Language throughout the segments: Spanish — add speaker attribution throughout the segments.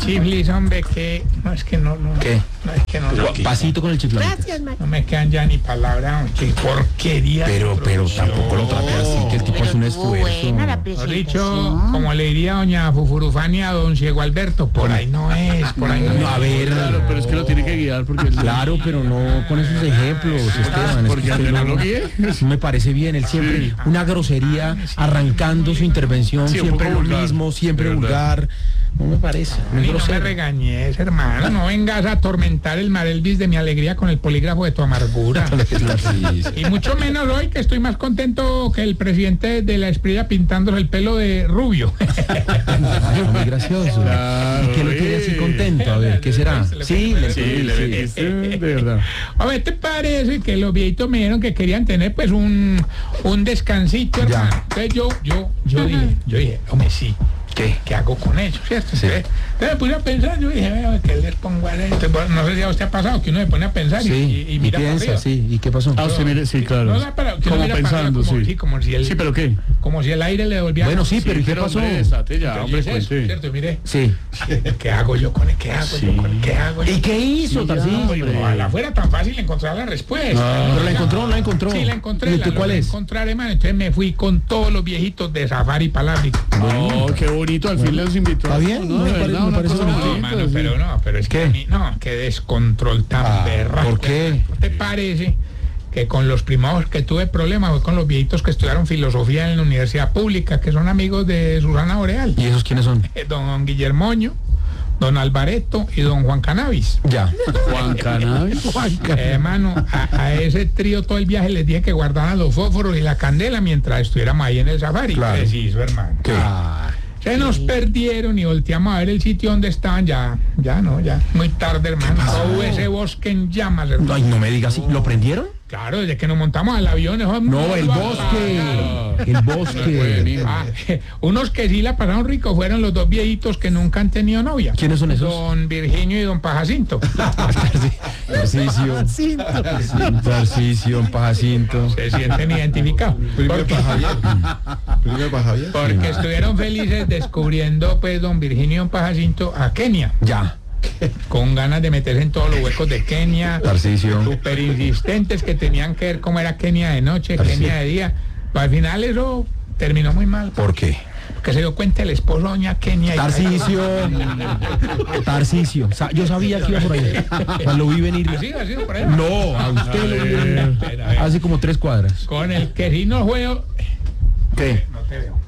Speaker 1: chiflis, hombre, que... No, es que no.
Speaker 2: ¿Qué?
Speaker 1: No, es que no.
Speaker 2: Pasito con el chiflón.
Speaker 1: No me quedan ya ni palabras, qué porquería.
Speaker 2: Pero tampoco lo trate así, que el tipo es un esfuerzo.
Speaker 1: Mejor dicho, como le diría doña Fufurufania a don Ciego Alberto, por ahí no es, por ahí no es.
Speaker 2: No, a ver,
Speaker 3: Claro, pero es que lo tiene que guiar porque...
Speaker 2: claro, pero no con esos ejemplos, Esteban.
Speaker 3: Porque
Speaker 2: usted
Speaker 3: no lo guíe.
Speaker 2: Sí me parece bien, él siempre, una grosería, arrancando su intervención,
Speaker 3: Sí, un
Speaker 2: siempre
Speaker 3: poco
Speaker 2: lo
Speaker 3: vulgar,
Speaker 2: mismo, siempre
Speaker 3: de verdad.
Speaker 2: vulgar. No me parece, muy
Speaker 1: Y no me
Speaker 2: grosero.
Speaker 1: regañes, hermano, no vengas a atormentar el Marelvis de mi alegría con el polígrafo de tu amargura. Y mucho menos hoy, que estoy más contento que el presidente de la Esprilla pintándose el pelo de rubio.
Speaker 2: Muy gracioso.
Speaker 3: Claro,
Speaker 2: ¿Y qué lo tiene así contento? A ver, ¿qué será? Sí,
Speaker 3: Sí, le metiste, de verdad.
Speaker 1: A ver, ¿te parece que los viejitos me dijeron que querían tener pues un descansito, hermano?
Speaker 2: Ya.
Speaker 1: Entonces yo dije, hombre, sí. ¿Qué hago con ellos, cierto?
Speaker 2: Sí.
Speaker 1: Entonces me puse a pensar, yo dije, vea, ¿qué les pongo a esto? Bueno, no sé si a usted ha pasado que uno se pone a pensar
Speaker 2: Sí,
Speaker 1: y mira para
Speaker 2: piensa,
Speaker 1: arriba.
Speaker 2: sí. ¿Y qué pasó?
Speaker 3: Ah, usted mire, sí, claro.
Speaker 1: No, pero que uno
Speaker 3: Como
Speaker 1: mira para
Speaker 3: pensando,
Speaker 1: arriba,
Speaker 3: sí.
Speaker 1: como si el,
Speaker 3: Sí, pero ¿qué?
Speaker 1: como si el aire le devolviera.
Speaker 2: Bueno, sí, pero ¿y qué pasó?
Speaker 3: Hombre, estate ya, hombre,
Speaker 1: Entonces, eso,
Speaker 3: cuente.
Speaker 1: cierto, mire,
Speaker 2: Sí.
Speaker 1: ¿qué hago yo con él? ¿Qué hago yo con él? ¿Qué hago yo?
Speaker 2: ¿Y qué hizo,
Speaker 3: Sí, ya,
Speaker 2: Tarcisio?
Speaker 3: hombre.
Speaker 1: Ojalá fuera tan fácil encontrar la respuesta.
Speaker 2: Pero la encontró.
Speaker 1: Sí, la encontré.
Speaker 2: ¿Y cuál es?
Speaker 1: Encontrar, hermano. Entonces me fui con todos los viejitos de Safari Palábrico.
Speaker 3: Oh, qué bonito, al fin les invitó.
Speaker 2: Está bien,
Speaker 3: No,
Speaker 2: me
Speaker 3: de
Speaker 2: parece-
Speaker 3: verdad,
Speaker 2: me
Speaker 3: una
Speaker 2: parece
Speaker 3: cosa
Speaker 2: bonito.
Speaker 3: bonita,
Speaker 1: Mano,
Speaker 3: sí.
Speaker 1: pero es que
Speaker 2: ¿Qué?
Speaker 1: a mí, no, qué descontrol tan berraco.
Speaker 2: ¿por qué?
Speaker 1: ¿No te parece que con los primados que tuve problemas fue con los viejitos que estudiaron filosofía en la universidad pública, que son amigos de Susana Boreal?
Speaker 2: ¿Y esos quiénes son?
Speaker 1: Don Guillermoño, don Alvareto y don Juan Cannabis.
Speaker 2: Ya.
Speaker 3: Juan Cannabis.
Speaker 1: Hermano, a ese trío todo el viaje les dije que guardaran los fósforos y la candela mientras estuviéramos ahí en el safari.
Speaker 2: Claro.
Speaker 1: Preciso, hermano.
Speaker 2: ¿Qué?
Speaker 1: Se nos perdieron y volteamos a ver el sitio donde estaban. Ya, muy tarde, hermano. Todo ese bosque en llamas, hermano.
Speaker 2: Ay, no me digas, ¿lo prendieron?
Speaker 1: Claro, desde que nos montamos al avión. Eso
Speaker 2: No, el bosque. El
Speaker 3: No puede
Speaker 2: bosque.
Speaker 3: venir.
Speaker 1: Unos que sí la pasaron rico fueron los dos viejitos que nunca han tenido novia.
Speaker 2: ¿Quiénes son esos?
Speaker 1: Don Virginio y don Pajacinto.
Speaker 2: Tarcisio, Pajacinto.
Speaker 1: Se sienten identificados.
Speaker 4: Primero para Javier.
Speaker 1: Porque estuvieron felices descubriendo, pues, don Virginio y don Pajacinto a Kenia.
Speaker 2: Ya.
Speaker 1: Con ganas de meterse en todos los huecos de Kenia.
Speaker 2: Tarcisio.
Speaker 1: Súper insistentes que tenían que ver cómo era Kenia de noche, Kenia de día. Pero al final eso terminó muy mal.
Speaker 2: ¿Por qué?
Speaker 1: Porque se dio cuenta el esposo doña Kenia.
Speaker 2: Tarcisio. Yo sabía que iba por ahí. Cuando lo vi venir.
Speaker 1: ¿Ha sido por ahí?
Speaker 2: No, a usted lo vi venir.
Speaker 1: Espera, a ver.
Speaker 2: Hace como 3 cuadras.
Speaker 1: Con el que sí no juego.
Speaker 2: ¿Qué?
Speaker 1: No te veo.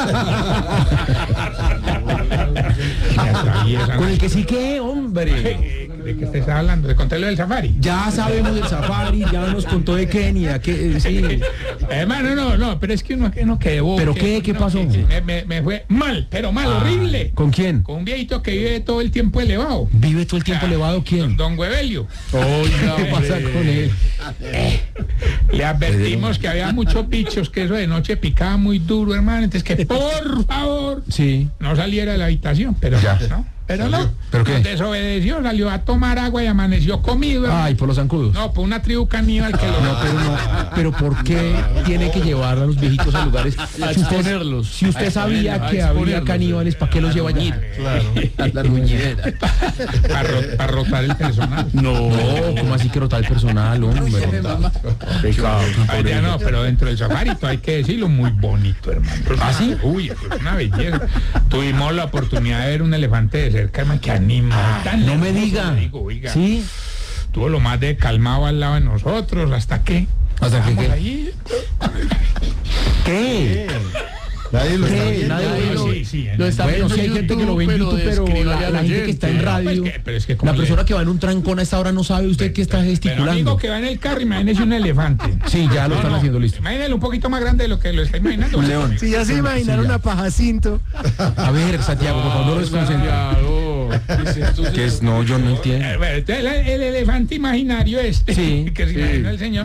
Speaker 2: Con el que sí que, hombre.
Speaker 1: ¿De qué te estás hablando? ¿De contarlo del safari?
Speaker 2: Ya sabemos del safari, ya nos contó de Kenia, que sí.
Speaker 1: Hermano, no, pero es que uno quedó.
Speaker 2: ¿Pero qué? ¿Qué pasó?
Speaker 1: Me fue mal, pero mal, horrible.
Speaker 2: ¿Con quién?
Speaker 1: Con un viejito que vive todo el tiempo elevado.
Speaker 2: ¿Vive todo el tiempo elevado quién?
Speaker 1: Don Huevelio.
Speaker 3: Oiga,
Speaker 2: ¿Qué pasa
Speaker 3: hombre.
Speaker 2: con él?
Speaker 1: Le advertimos que había muchos bichos, que eso de noche picaba muy duro, hermano. Entonces que por favor
Speaker 2: Sí.
Speaker 1: no saliera de la habitación, pero
Speaker 2: Ya.
Speaker 1: no. Pero no.
Speaker 2: ¿Pero qué?
Speaker 1: Nos desobedeció, salió a tomar agua y amaneció comido. hermano.
Speaker 2: Ay, por los zancudos.
Speaker 1: No, por una tribu caníbal que lo...
Speaker 2: No, pero ¿por qué tiene que llevar a los viejitos a lugares?
Speaker 3: A exponerlos.
Speaker 2: Si usted sabía
Speaker 3: A
Speaker 2: que había
Speaker 3: exponerlos.
Speaker 2: caníbales, ¿para qué los lleva allí?
Speaker 3: Claro.
Speaker 2: A la ruñidera.
Speaker 1: Para rotar el personal.
Speaker 3: No.
Speaker 2: No, ¿cómo así que rotar el personal, hombre?
Speaker 3: Pecado.
Speaker 1: Ay, ya no, pero dentro del safari hay que decirlo, muy bonito, hermano.
Speaker 2: ¿Ah, sí?
Speaker 1: Uy, es una belleza. Tuvimos la oportunidad de ver un elefante de cerca, hermano, que anima. Tan
Speaker 2: No me
Speaker 1: hermoso,
Speaker 2: diga.
Speaker 1: digo, oiga.
Speaker 2: ¿Sí?
Speaker 1: Tuvo lo más de calmado al lado de nosotros, hasta que...
Speaker 2: ¿Hasta que
Speaker 1: estábamos
Speaker 2: qué?
Speaker 1: ahí.
Speaker 2: ¿Qué?
Speaker 4: Nadie lo está
Speaker 2: ¿Qué?
Speaker 4: viendo.
Speaker 2: Nadie lo
Speaker 1: Sí, sí,
Speaker 3: Lo está
Speaker 2: Bueno,
Speaker 3: viendo
Speaker 2: sí hay
Speaker 3: en
Speaker 2: gente que lo ve en
Speaker 3: YouTube,
Speaker 2: YouTube, pero
Speaker 3: descríbale al
Speaker 2: la gente que está en
Speaker 3: oyente.
Speaker 2: radio,
Speaker 1: Pero es que como
Speaker 2: la persona
Speaker 1: le-
Speaker 2: que va en un trancón a esta hora no sabe usted que está
Speaker 1: Pero
Speaker 2: gesticulando.
Speaker 1: amigo que va en el carro, imagínese un elefante.
Speaker 2: Sí, ya lo están haciendo, listo.
Speaker 1: Imagínelo un poquito más grande de lo que lo está imaginando.
Speaker 2: Un león.
Speaker 5: Si ya se imaginaron a Pajacinto.
Speaker 2: A ver, Santiago, por favor, no lo desconcentre. Que es, no, yo no entiendo.
Speaker 1: Bueno, entonces el elefante imaginario este,
Speaker 2: Sí,
Speaker 1: que se imaginó el señor,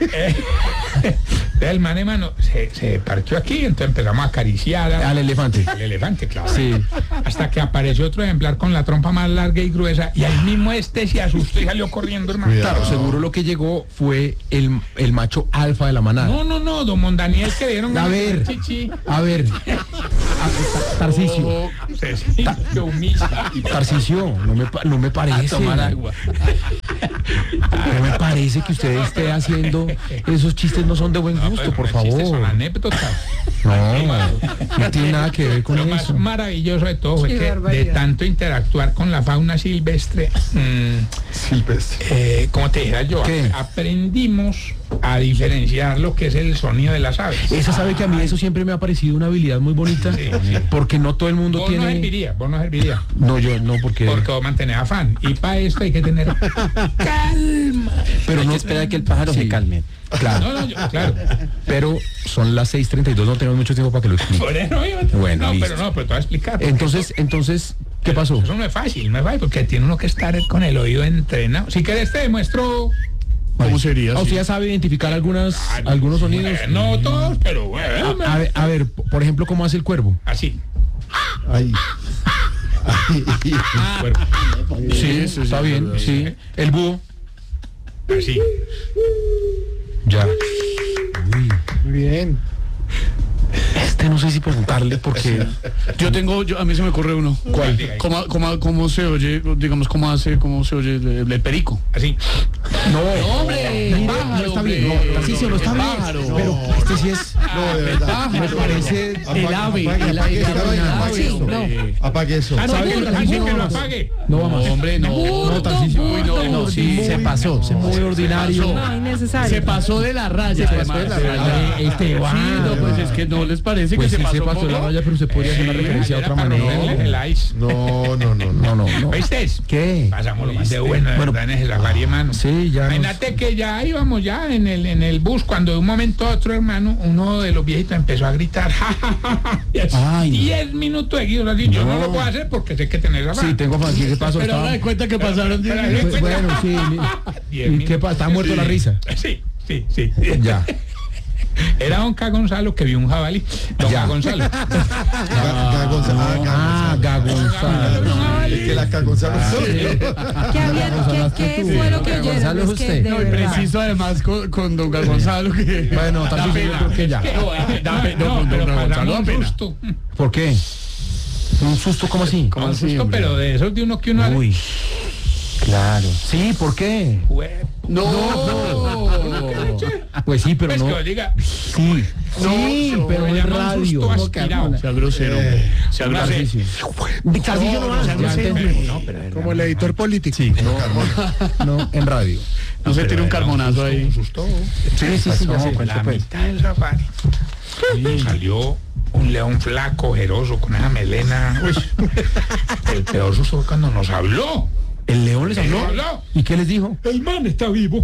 Speaker 1: el man, hermano, se partió aquí, entonces empezamos a acariciar
Speaker 2: Al elefante.
Speaker 1: al elefante, claro.
Speaker 2: Sí.
Speaker 1: Hasta que apareció otro ejemplar con la trompa más larga y gruesa, y ahí mismo este se asustó y salió corriendo, hermano.
Speaker 2: Claro, seguro lo que llegó fue el macho alfa de la manada.
Speaker 1: No, don Mondaniel, que dieron
Speaker 2: A
Speaker 1: ganas de
Speaker 2: ver,
Speaker 1: chichi.
Speaker 2: a ver. Tarcisio.
Speaker 1: Se humilla.
Speaker 2: Tarcisio, no me parece.
Speaker 3: Tomar agua.
Speaker 2: No me parece que usted esté haciendo esos chistes, no son de buen gusto, por favor.
Speaker 1: Son anécdotas.
Speaker 2: No tiene nada que ver con
Speaker 1: Lo más
Speaker 2: eso.
Speaker 1: maravilloso de todo fue
Speaker 5: Qué
Speaker 1: que de
Speaker 5: barbaridad.
Speaker 1: tanto interactuar con la fauna silvestre,
Speaker 4: Silvestre.
Speaker 1: como te dijera yo,
Speaker 2: ¿Qué?
Speaker 1: aprendimos a diferenciar lo que es el sonido de las aves.
Speaker 2: Esa sabe que a mí eso siempre me ha parecido una habilidad muy bonita,
Speaker 1: Sí.
Speaker 2: porque no todo el mundo
Speaker 1: Vos no
Speaker 2: tiene.
Speaker 1: serviría.
Speaker 2: No, yo no, porque
Speaker 1: Vos mantenés afán. Y para esto hay que tener calma.
Speaker 2: pero no
Speaker 3: Espera que el pájaro
Speaker 2: Sí.
Speaker 3: se calme.
Speaker 2: Claro,
Speaker 1: Claro.
Speaker 2: pero son las 6:32, no tenemos mucho tiempo para que lo explique.
Speaker 1: Por eso,
Speaker 2: Bueno,
Speaker 1: no,
Speaker 2: listo.
Speaker 1: pero te voy a explicar. porque
Speaker 2: Entonces, ¿qué pasó?
Speaker 1: eso no es fácil, porque tiene uno que estar con el oído entrenado. Si querés te demuestro.
Speaker 3: ¿Cómo sería?
Speaker 2: ¿Usted ya sabe identificar algunos sonidos?
Speaker 1: No todos, pero bueno.
Speaker 2: A ver, por ejemplo, ¿cómo hace el cuervo?
Speaker 1: Así.
Speaker 4: Ay. Ay.
Speaker 2: Sí, está bien, sí. El búho.
Speaker 1: Así.
Speaker 2: Ya.
Speaker 5: Bien.
Speaker 2: No sé si preguntarle porque
Speaker 3: A mí se me ocurre uno.
Speaker 1: ¿Cuál?
Speaker 3: ¿Cómo se oye, digamos, cómo se oye el perico?
Speaker 1: Así.
Speaker 2: mire, no está bien, no, Tarcisio, no está bien.
Speaker 3: pájaro.
Speaker 2: Pero este sí es,
Speaker 4: No, de verdad.
Speaker 2: me parece
Speaker 3: El ave,
Speaker 4: Apague esta vaina, apague eso.
Speaker 3: hombre.
Speaker 4: Apague eso.
Speaker 1: Ah, no,
Speaker 2: ¿Sabe
Speaker 1: que
Speaker 2: que
Speaker 1: lo
Speaker 2: Tarcisio
Speaker 1: que
Speaker 2: no
Speaker 1: lo
Speaker 2: más?
Speaker 1: apague.
Speaker 2: No va más.
Speaker 3: Hombre, no,
Speaker 2: Tarcisio.
Speaker 3: Uy, no, sí,
Speaker 2: se pasó, muy ordinario.
Speaker 5: No, innecesario.
Speaker 3: Se pasó de la raya.
Speaker 2: Se pasó de la raya. Esteban.
Speaker 3: Sí, no, pues es que no les parece
Speaker 2: Pues
Speaker 3: que
Speaker 2: sí
Speaker 3: se
Speaker 2: se
Speaker 3: pasó
Speaker 2: pasó
Speaker 3: un
Speaker 2: la
Speaker 3: poco.
Speaker 2: raya, pero se podría hacer una referencia de
Speaker 1: Era
Speaker 2: otra
Speaker 1: para romperles
Speaker 2: manera.
Speaker 1: el ice.
Speaker 2: No.
Speaker 1: ¿Viste?
Speaker 2: ¿Qué?
Speaker 1: Pasamos lo más de bueno, de
Speaker 2: Bueno,
Speaker 1: verdad, en ese safari, hermano.
Speaker 2: Sí, ya.
Speaker 1: Imagínate que ya íbamos ya en el bus, cuando de un momento a otro, hermano, uno de los viejitos empezó a gritar, ja, ja, ja, ja, y así,
Speaker 2: Ay, no.
Speaker 1: 10 minutos seguidos así. Yo no lo puedo hacer porque sé que tenés afán.
Speaker 2: Sí, tengo afán. ¿Qué pasó?
Speaker 3: Pero ahora de cuenta que pasaron 10
Speaker 1: pero-
Speaker 3: minutos.
Speaker 2: Pues, bueno, sí.
Speaker 1: 10
Speaker 2: ¿Y qué
Speaker 1: minutos.
Speaker 2: pasa? ¿Está muerto la risa?
Speaker 1: Sí.
Speaker 2: Ya.
Speaker 1: Era don K. Gonzalo que vio un jabalí. Don
Speaker 2: Ya.
Speaker 1: K. Gonzalo.
Speaker 2: Gonzalo.
Speaker 4: Es que la Gonzalo.
Speaker 5: ¿Qué fue lo que oyeron?
Speaker 2: Gonzalo es
Speaker 5: Es que,
Speaker 2: usted.
Speaker 5: de
Speaker 3: No, y
Speaker 5: verdad.
Speaker 3: preciso además con don Gonzalo que...
Speaker 2: Bueno, Tarcisio, yo creo que ya.
Speaker 3: No,
Speaker 1: pero
Speaker 3: don Gonzalo
Speaker 1: pasamos
Speaker 3: da
Speaker 1: un
Speaker 3: pena.
Speaker 1: susto.
Speaker 2: ¿Por qué? ¿Un susto como así?
Speaker 3: ¿Cómo
Speaker 1: Un
Speaker 3: así,
Speaker 1: susto,
Speaker 3: hombre?
Speaker 1: pero de esos de uno que uno hace.
Speaker 2: Uy. Claro. Sí, ¿por qué?
Speaker 3: No.
Speaker 2: Pues sí, pero
Speaker 1: Pues
Speaker 2: no.
Speaker 1: que lo diga.
Speaker 2: Sí, pero
Speaker 1: me
Speaker 2: en
Speaker 1: llama un susto
Speaker 2: radio.
Speaker 1: aspirado.
Speaker 3: Sea grosero. Sea grosero.
Speaker 2: Tarcisio. Tarcisio no va.
Speaker 3: sea
Speaker 2: Ya
Speaker 3: grosero.
Speaker 2: entendí.
Speaker 5: Como el editor político.
Speaker 2: Sí, no, en radio.
Speaker 3: No se tire un carbonazo ahí.
Speaker 2: Sí, ya sé.
Speaker 1: La
Speaker 2: Cuenta pues.
Speaker 1: mitad del safari. Salió un león flaco, ojeroso, con esa melena. Uy, el peor susto fue cuando nos habló.
Speaker 2: ¿El león les habló?
Speaker 1: Habló.
Speaker 2: ¿Y qué les dijo?
Speaker 1: El man está vivo.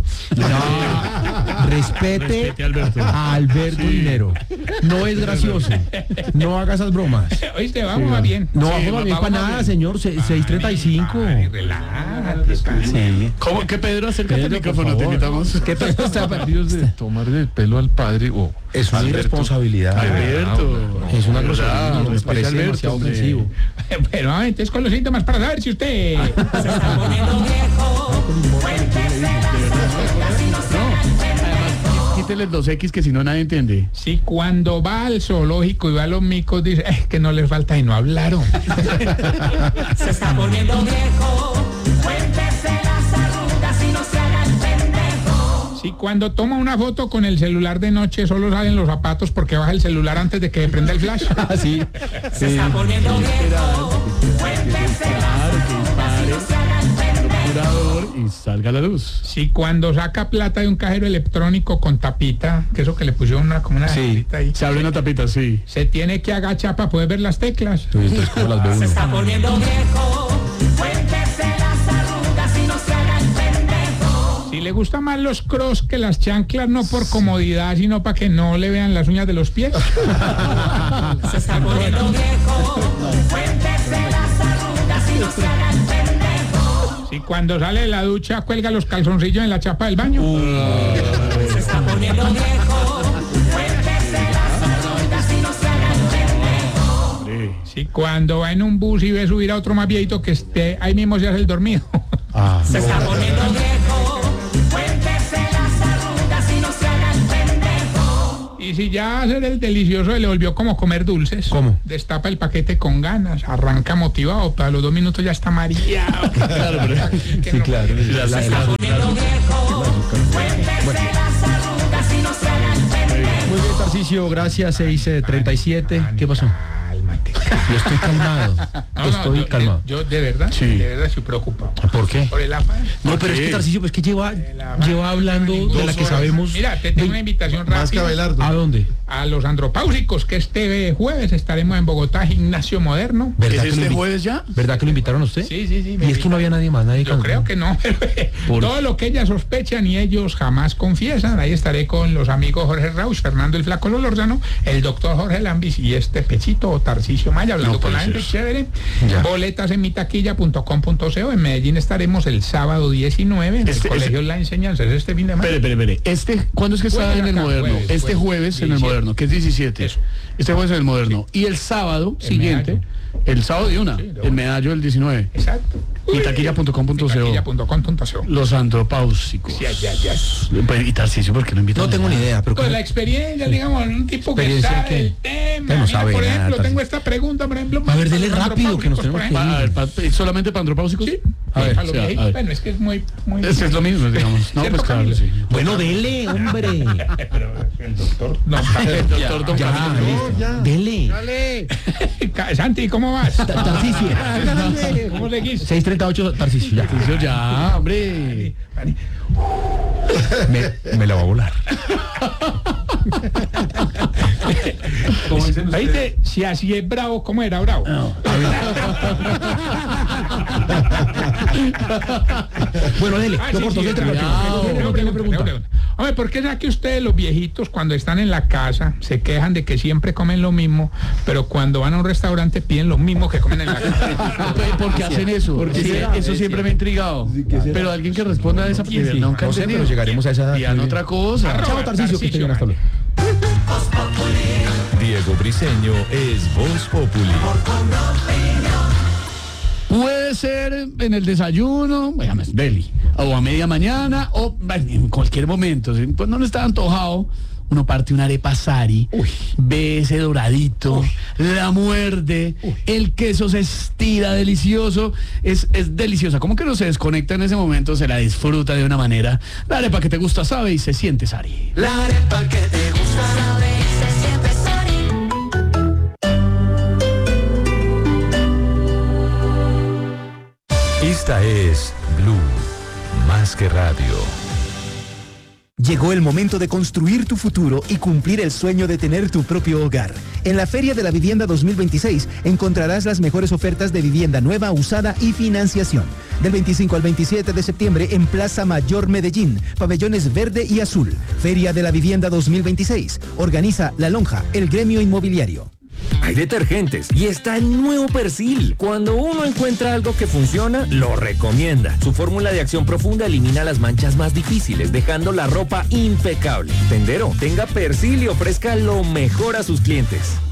Speaker 2: Respete
Speaker 3: Respete a Alberto.
Speaker 2: a Alberto Linero. No es gracioso. No haga esas bromas.
Speaker 1: Oíste, vamos a bien.
Speaker 2: No,
Speaker 3: Sí,
Speaker 2: vamos bien para nada,
Speaker 3: bien.
Speaker 2: señor. 6:35.
Speaker 1: Ay, relájate,
Speaker 2: Sí.
Speaker 3: ¿Cómo? ¿Qué Pedro? Acércate al
Speaker 2: Pedro, por
Speaker 3: micrófono, te
Speaker 2: favor.
Speaker 3: invitamos.
Speaker 2: ¿Qué tal está perdido usted?
Speaker 6: Tomarle el pelo al padre o
Speaker 2: Es una
Speaker 6: Alberto.
Speaker 2: irresponsabilidad.
Speaker 3: Alberto.
Speaker 2: Es una grosería. Me
Speaker 3: Respete a
Speaker 2: parece
Speaker 3: Alberto,
Speaker 2: demasiado
Speaker 3: hombre.
Speaker 2: ofensivo.
Speaker 1: Pero entonces con los síntomas para saber si usted
Speaker 3: Quítele los X que si no nadie entiende.
Speaker 1: si cuando va al zoológico y va a los micos dice es que no les falta y no hablaron.
Speaker 7: Se está poniendo viejo, cuéntese las arrugas y no se haga el pendejo.
Speaker 1: Si cuando toma una foto con el celular de noche solo salen los zapatos porque baja el celular antes de que prenda el flash.
Speaker 2: Sí.
Speaker 7: Se está poniendo viejo, cuéntese las arrugas y no se haga el pendejo.
Speaker 3: Curador y salga a la luz.
Speaker 1: Si cuando saca plata de un cajero electrónico con tapita, que eso que le pusieron como una
Speaker 2: Sí.
Speaker 1: tapita ahí,
Speaker 3: Se abre una tapita, sí.
Speaker 1: se tiene que agachar para poder ver las teclas.
Speaker 2: Entonces, ¿cómo las ve
Speaker 7: Se
Speaker 2: uno?
Speaker 7: está poniendo viejo, cuéntese las arrugas y no se haga el pendejo.
Speaker 1: Si le gustan más los cross que las chanclas, no por comodidad, sino para que no le vean las uñas de los pies.
Speaker 7: Se está poniendo viejo, cuéntese las arrugas y no se haga el pendejo.
Speaker 1: Si cuando sale de la ducha cuelga los calzoncillos en la chapa del baño.
Speaker 7: Se está poniendo viejo, cuéntese las arrugas y no se haga el pendejo.
Speaker 1: Si cuando va en un bus y ve subir a otro más viejito que esté ahí mismo se hace el dormido.
Speaker 7: Se está poniendo viejo, cuéntese las arrugas y no se haga el pendejo.
Speaker 1: Y si ya hacer el delicioso se le volvió como comer dulces.
Speaker 2: ¿Cómo?
Speaker 1: Destapa el paquete con ganas, arranca motivado, pero a los 2 minutos ya está mareado.
Speaker 3: Claro, pero-
Speaker 1: Que
Speaker 2: Sí,
Speaker 1: no-
Speaker 2: claro.
Speaker 7: Poniendo viejo, cuéntese las arrugas y no se hagan pendejos.
Speaker 2: Muy bien, Tarcisio, gracias, 6:37. ¿Qué pasó?
Speaker 1: Cálmate.
Speaker 2: Yo estoy calmado.
Speaker 1: No,
Speaker 2: Estoy calmado.
Speaker 1: Yo de verdad,
Speaker 3: Sí.
Speaker 1: de verdad estoy preocupado.
Speaker 2: ¿Por qué?
Speaker 1: Por el afán.
Speaker 2: No, pero es que Tarcisio, pues que lleva hablando de la que sabemos.
Speaker 1: Mira, te tengo una invitación
Speaker 4: Más que
Speaker 1: rápida.
Speaker 4: Abelardo.
Speaker 2: ¿A dónde?
Speaker 1: A los andropáusicos, que este jueves estaremos en Bogotá, Gimnasio Moderno.
Speaker 3: ¿Es
Speaker 2: que lo
Speaker 3: este
Speaker 2: invi-
Speaker 3: jueves ya?
Speaker 2: ¿Verdad que lo invitaron a usted?
Speaker 1: Sí, sí, sí.
Speaker 2: Y es que no había nadie más, nadie
Speaker 1: Yo
Speaker 2: cantó.
Speaker 1: creo que no.
Speaker 2: Por-
Speaker 1: Todo lo que ellas sospechan y ellos jamás confiesan. Ahí estaré con los amigos Jorge Rauch, Fernando el Flaco Solórzano, el doctor Jorge Lambis y este pechito Tarcisio Maya, hablando
Speaker 3: No
Speaker 1: con la
Speaker 3: puede
Speaker 1: gente
Speaker 3: ser.
Speaker 1: chévere.
Speaker 2: Ya.
Speaker 1: Boletas en mitaquilla.com.co. En Medellín estaremos el sábado 19. En el Colegio La Enseñanza. Es este fin de semana.
Speaker 3: Espere. ¿Cuándo es que está
Speaker 1: Jueves
Speaker 3: en el
Speaker 1: acá,
Speaker 3: Moderno?
Speaker 1: jueves,
Speaker 3: Este jueves en el
Speaker 1: 17.
Speaker 3: Moderno, que es 17.
Speaker 1: Eso.
Speaker 3: Este jueves en el Moderno. Y el sábado
Speaker 1: El
Speaker 3: siguiente,
Speaker 1: Medallo.
Speaker 3: el sábado de una,
Speaker 1: Sí, de
Speaker 3: el
Speaker 1: una.
Speaker 3: Medallo del 19.
Speaker 1: Exacto.
Speaker 3: Mitaquilla.com.co.
Speaker 1: Mitaquilla.com.co.
Speaker 3: Los antropáusicos.
Speaker 1: Ya.
Speaker 3: Pues, ¿y Tarcisio por qué no invitan?
Speaker 2: No tengo ni idea, pero
Speaker 1: Pues
Speaker 2: ¿cómo?
Speaker 1: la experiencia, digamos, un tipo que
Speaker 2: ¿Experiencia
Speaker 1: sabe
Speaker 2: qué?
Speaker 1: el tema.
Speaker 2: Usted no
Speaker 1: Mira,
Speaker 2: sabe
Speaker 1: por
Speaker 2: nada,
Speaker 1: ejemplo,
Speaker 2: Tarcisio.
Speaker 1: tengo esta pregunta, por ejemplo.
Speaker 2: A ver, dele
Speaker 1: para los
Speaker 2: rápido, que nos
Speaker 1: antropáusicos,
Speaker 2: tenemos
Speaker 1: por
Speaker 2: que ir.
Speaker 3: ¿Solamente para antropáusicos?
Speaker 1: Sí.
Speaker 3: A ver,
Speaker 1: Para los
Speaker 3: sí, a
Speaker 1: viejitos,
Speaker 3: ver.
Speaker 1: bueno, es que es muy...
Speaker 3: Es lo mismo, digamos. No,
Speaker 1: ¿Cierto,
Speaker 3: pues claro,
Speaker 1: Camilo?
Speaker 3: sí.
Speaker 2: Bueno, dele, hombre.
Speaker 1: Pero el doctor no
Speaker 3: El doctor Don
Speaker 2: Ya,
Speaker 3: Camilo.
Speaker 2: listo.
Speaker 4: ya.
Speaker 2: Dele.
Speaker 1: Santi, ¿cómo vas?
Speaker 2: Tarcisio.
Speaker 1: ¿Cómo seguís?
Speaker 2: 6:38, Tarcisio, ya.
Speaker 3: Tarcisio, ya, hombre.
Speaker 2: Me la va a volar.
Speaker 1: ¿Viste? Si así es bravo, ¿cómo era bravo?
Speaker 2: Bueno, dele.
Speaker 1: Ah,
Speaker 2: Yo
Speaker 1: sí,
Speaker 2: corto,
Speaker 1: sí,
Speaker 2: 6:38.
Speaker 1: Tengo
Speaker 2: Tengo
Speaker 1: pregunta.
Speaker 2: pregunta.
Speaker 1: Hombre, ¿por qué será que ustedes, los viejitos, cuando están en la casa, se quejan de que siempre comen lo mismo, pero cuando van a un restaurante piden lo mismo que comen en la casa?
Speaker 3: ¿Por qué hacen eso? Sí, eso siempre me ha intrigado. Pero alguien que responda a esa pregunta nunca
Speaker 2: No sé,
Speaker 3: entendido.
Speaker 2: pero llegaremos a esa edad.
Speaker 3: Digan otra cosa.
Speaker 2: Chao, Tarcisio, que tengan hasta luego.
Speaker 8: Diego Briseño es Voz Populi.
Speaker 3: Puede ser en el desayuno, digamos, deli, o a media mañana, o en cualquier momento. ¿Sí? Pues no está antojado, uno parte una arepa Sari, ve ese doradito, la muerde, el queso se estira delicioso, es deliciosa. Como que no se desconecta en ese momento, se la disfruta de una manera. La arepa que te gusta sabe y se siente Sari.
Speaker 7: La arepa que te gusta sabe y se siente Sari.
Speaker 8: Esta es Blue, más que radio.
Speaker 9: Llegó el momento de construir tu futuro y cumplir el sueño de tener tu propio hogar. En la Feria de la Vivienda 2026 encontrarás las mejores ofertas de vivienda nueva, usada y financiación. Del 25 al 27 de septiembre en Plaza Mayor Medellín, pabellones verde y azul. Feria de la Vivienda 2026. Organiza La Lonja, el gremio inmobiliario.
Speaker 10: Hay detergentes y está el nuevo Persil. Cuando uno encuentra algo que funciona, lo recomienda. Su fórmula de acción profunda elimina las manchas más difíciles, dejando la ropa impecable. Tendero, tenga Persil y ofrezca lo mejor a sus clientes.